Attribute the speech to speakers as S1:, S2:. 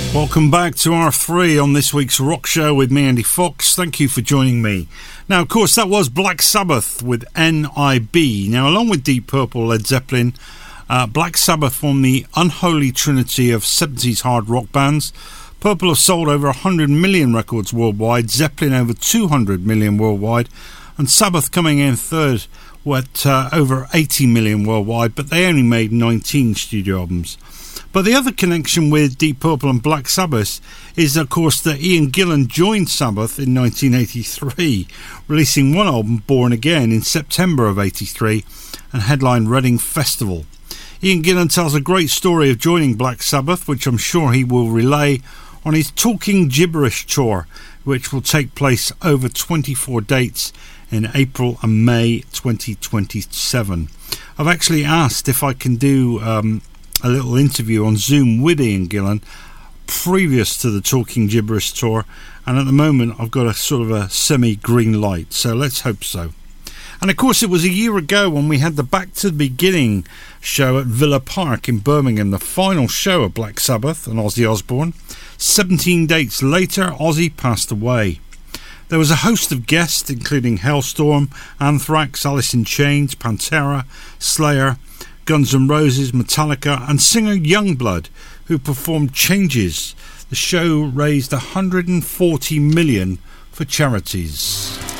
S1: Welcome back to R3 on this week's Rock Show with me, Andy Fox. Thank you for joining me. Now, of course, that was Black Sabbath with N.I.B. Now, along with Deep Purple, Led Zeppelin, Black Sabbath formed the unholy trinity of 70s hard rock bands. Purple have sold over 100 million records worldwide, Zeppelin over 200 million worldwide, and Sabbath coming in third with over 80 million worldwide, but they only made 19 studio albums. But the other connection with Deep Purple and Black Sabbath is, of course, that Ian Gillan joined Sabbath in 1983, releasing one album, Born Again, in September of 83 and headlined Reading Festival. Ian Gillan tells a great story of joining Black Sabbath, which I'm sure he will relay on his Talking Gibberish tour, which will take place over 24 dates in April and May 2027. I've actually asked if I can do a little interview on Zoom with Ian Gillan previous to the Talking Gibberish tour, and at the moment I've got a sort of a semi-green light, so let's hope so. And of course it was a year ago when we had the Back to the Beginning show at Villa Park in Birmingham, the final show of Black Sabbath and Ozzy Osbourne. 17 dates later, Ozzy passed away. There was a host of guests including Hellstorm, Anthrax, Alice in Chains, Pantera, Slayer, Guns N' Roses, Metallica and singer Youngblood, who performed Changes. The show raised 140 million for charities.